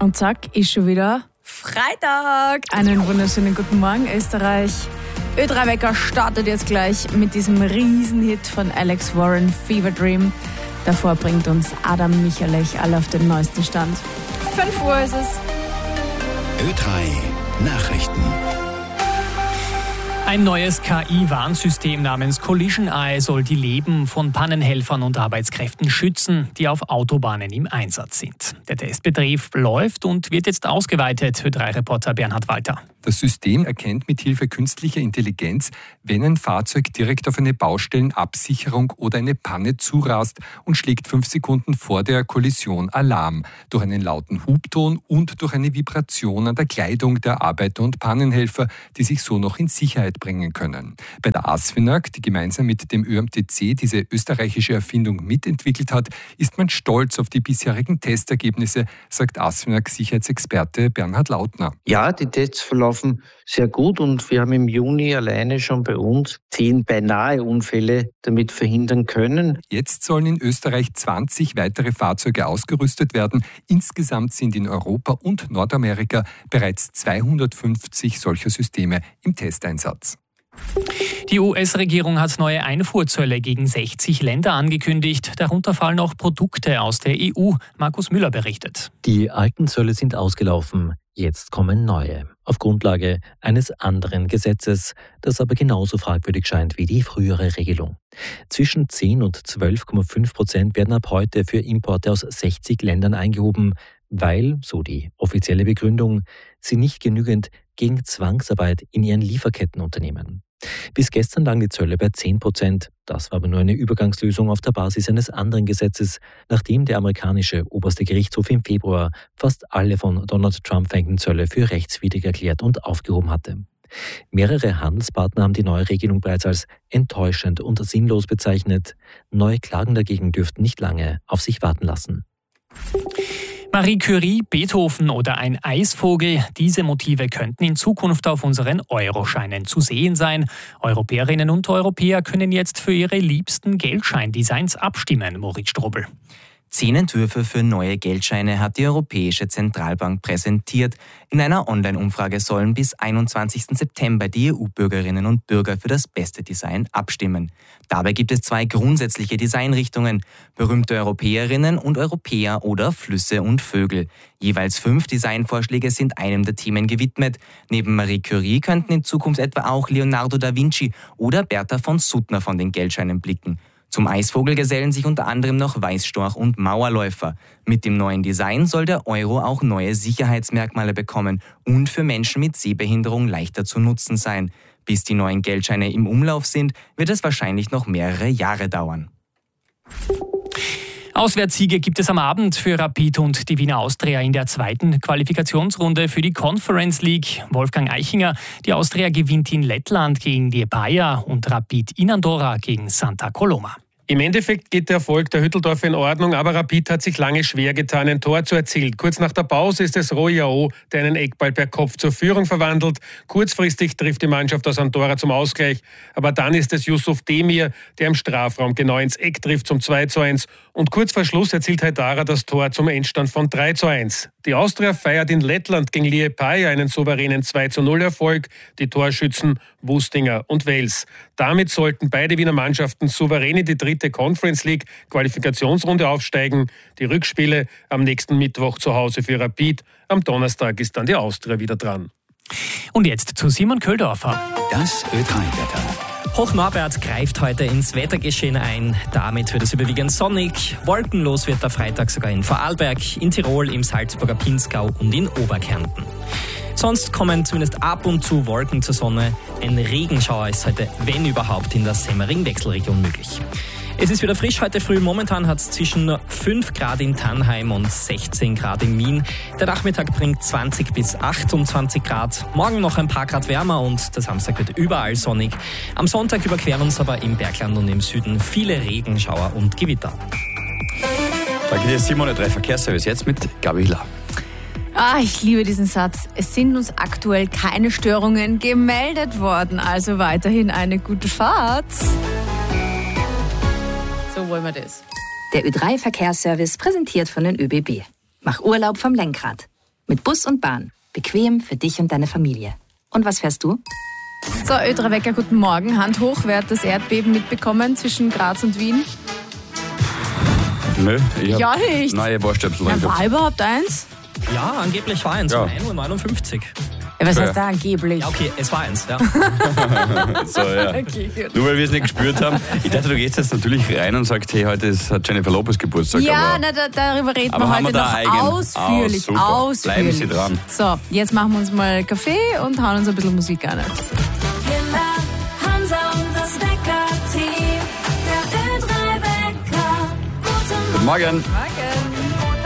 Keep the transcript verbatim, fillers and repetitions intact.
Und zack, ist schon wieder Freitag. Einen wunderschönen guten Morgen, Österreich. Ö drei Wecker startet jetzt gleich mit diesem Riesenhit von Alex Warren, Fever Dream. Davor bringt uns Adam Michalech alle auf den neuesten Stand. fünf Uhr ist es. Ö drei Nachrichten. Ein neues K I-Warnsystem namens Collision Eye soll die Leben von Pannenhelfern und Arbeitskräften schützen, die auf Autobahnen im Einsatz sind. Der Testbetrieb läuft und wird jetzt ausgeweitet, Ö drei Reporter Bernhard Walter. Das System erkennt mit Hilfe künstlicher Intelligenz, wenn ein Fahrzeug direkt auf eine Baustellenabsicherung oder eine Panne zurast und schlägt fünf Sekunden vor der Kollision Alarm. Durch einen lauten Hubton und durch eine Vibration an der Kleidung der Arbeiter und Pannenhelfer, die sich so noch in Sicherheit bringen können. Bei der ASFINAG, die gemeinsam mit dem Ö M T C diese österreichische Erfindung mitentwickelt hat, ist man stolz auf die bisherigen Testergebnisse, sagt ASFINAG-Sicherheitsexperte Bernhard Lautner. Ja, die Tests verlaufen sehr gut und wir haben im Juni alleine schon bei uns zehn beinahe Unfälle damit verhindern können. Jetzt sollen in Österreich zwanzig weitere Fahrzeuge ausgerüstet werden. Insgesamt sind in Europa und Nordamerika bereits zweihundertfünfzig solcher Systeme im Testeinsatz. Die U S-Regierung hat neue Einfuhrzölle gegen sechzig Länder angekündigt. Darunter fallen auch Produkte aus der E U. Markus Müller berichtet. Die alten Zölle sind ausgelaufen. Jetzt kommen neue. Auf Grundlage eines anderen Gesetzes, das aber genauso fragwürdig scheint wie die frühere Regelung. Zwischen zehn und zwölf Komma fünf Prozent werden ab heute für Importe aus sechzig Ländern eingehoben, weil, so die offizielle Begründung, sie nicht genügend gegen Zwangsarbeit in ihren Lieferketten unternehmen. Bis gestern lagen die Zölle bei zehn Prozent. Das war aber nur eine Übergangslösung auf der Basis eines anderen Gesetzes, nachdem der amerikanische oberste Gerichtshof im Februar fast alle von Donald Trump verhängten Zölle für rechtswidrig erklärt und aufgehoben hatte. Mehrere Handelspartner haben die neue Regelung bereits als enttäuschend und sinnlos bezeichnet. Neue Klagen dagegen dürften nicht lange auf sich warten lassen. Marie Curie, Beethoven oder ein Eisvogel, diese Motive könnten in Zukunft auf unseren Euroscheinen zu sehen sein. Europäerinnen und Europäer können jetzt für ihre liebsten Geldscheindesigns abstimmen, Moritz Strobel. Zehn Entwürfe für neue Geldscheine hat die Europäische Zentralbank präsentiert. In einer Online-Umfrage sollen bis einundzwanzigsten September die E U-Bürgerinnen und Bürger für das beste Design abstimmen. Dabei gibt es zwei grundsätzliche Designrichtungen: berühmte Europäerinnen und Europäer oder Flüsse und Vögel. Jeweils fünf Designvorschläge sind einem der Themen gewidmet. Neben Marie Curie könnten in Zukunft etwa auch Leonardo da Vinci oder Bertha von Suttner von den Geldscheinen blicken. Zum Eisvogel gesellen sich unter anderem noch Weißstorch und Mauerläufer. Mit dem neuen Design soll der Euro auch neue Sicherheitsmerkmale bekommen und für Menschen mit Sehbehinderung leichter zu nutzen sein. Bis die neuen Geldscheine im Umlauf sind, wird es wahrscheinlich noch mehrere Jahre dauern. Auswärtssiege gibt es am Abend für Rapid und die Wiener Austria in der zweiten Qualifikationsrunde für die Conference League. Wolfgang Eichinger, die Austria gewinnt in Lettland gegen Liepaja und Rapid in Andorra gegen Santa Coloma. Im Endeffekt geht der Erfolg der Hütteldorfer in Ordnung, aber Rapid hat sich lange schwer getan, ein Tor zu erzielen. Kurz nach der Pause ist es Roy Yao, der einen Eckball per Kopf zur Führung verwandelt. Kurzfristig trifft die Mannschaft aus Andorra zum Ausgleich, aber dann ist es Yusuf Demir, der im Strafraum genau ins Eck trifft zum zwei zu eins. Und kurz vor Schluss erzielt Haidara das Tor zum Endstand von drei zu eins. Die Austria feiert in Lettland gegen Liepaja einen souveränen zwei zu null Erfolg. Die Torschützen Wustinger und Wels. Damit sollten beide Wiener Mannschaften souverän in die dritte Conference League Qualifikationsrunde aufsteigen. Die Rückspiele am nächsten Mittwoch zu Hause für Rapid. Am Donnerstag ist dann die Austria wieder dran. Und jetzt zu Simon Köldorfer. Das Ö drei Wetter. Hochnorbert greift heute ins Wettergeschehen ein. Damit wird es überwiegend sonnig. Wolkenlos wird der Freitag sogar in Vorarlberg, in Tirol, im Salzburger Pinzgau und in Oberkärnten. Sonst kommen zumindest ab und zu Wolken zur Sonne. Ein Regenschauer ist heute, wenn überhaupt, in der Semmering-Wechselregion möglich. Es ist wieder frisch heute früh. Momentan hat es zwischen fünf Grad in Tannheim und sechzehn Grad in Wien. Der Nachmittag bringt zwanzig bis achtundzwanzig Grad. Morgen noch ein paar Grad wärmer und der Samstag wird überall sonnig. Am Sonntag überqueren uns aber im Bergland und im Süden viele Regenschauer und Gewitter. Danke dir, Simon, der drei Verkehrsservice. Jetzt mit Gabriela. Ah, ich liebe diesen Satz. Es sind uns aktuell keine Störungen gemeldet worden. Also weiterhin eine gute Fahrt. So wollen wir das. Der Ö drei Verkehrsservice präsentiert von den ÖBB. Mach Urlaub vom Lenkrad. Mit Bus und Bahn. Bequem für dich und deine Familie. Und was fährst du? So, Ö drei Wecker, guten Morgen. Hand hoch, wer hat das Erdbeben mitbekommen zwischen Graz und Wien? Nö, ich hab Ja, nicht. neue Ohrstöpsel Na, reingehabt. war überhaupt eins? Ja, angeblich war eins. Ja. Um ein Uhr neunundfünfzig. Ja, was Ja. heißt da angeblich? Ja, okay, es war eins. Ja. So, ja. Okay, gut. Nur weil wir es nicht gespürt haben. Ich dachte, du gehst jetzt natürlich rein und sagst, hey, heute ist hat Jennifer Lopez Geburtstag. Ja, aber na, da, darüber reden aber wir haben heute wir da noch eigen- ausführlich. Ah, super. ausführlich. Bleiben Sie dran. So, jetzt machen wir uns mal Kaffee und hauen uns ein bisschen Musik an. Kinder, Hansa und das Wecker-Team. Der Ö drei Wecker. Guten Guten Morgen.